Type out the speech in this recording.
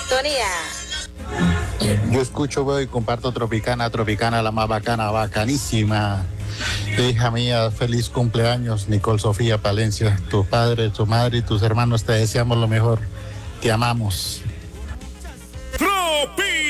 sintonía. Yo escucho, veo y comparto Tropicana, Tropicana, la más bacana, bacanísima. Hija mía, feliz cumpleaños, Nicole Sofía Palencia. Tu padre, tu madre y tus hermanos te deseamos lo mejor. Te amamos. Tropicana.